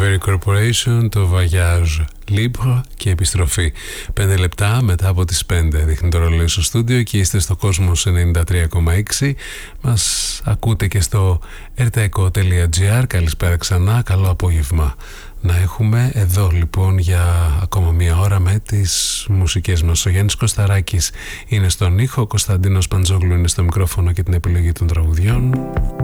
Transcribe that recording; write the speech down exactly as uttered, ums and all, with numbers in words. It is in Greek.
Very Corporation, το Voyage Libre και επιστροφή. Πέντε λεπτά μετά από τις πέντε δείχνει το ρολόι στο στούντιο και είστε στο Κόσμος ενενήντα τρία κόμμα έξι. Μας ακούτε και στο ερταεκό τελεία τζι άρ. Καλησπέρα ξανά, καλό απόγευμα να έχουμε εδώ λοιπόν για ακόμα μία ώρα με τις μουσικές μας. Ο Γιάννης Κωσταράκης είναι στον ήχο, ο Κωνσταντίνος Παντζόγλου είναι στο μικρόφωνο και την επιλογή των τραγουδιών.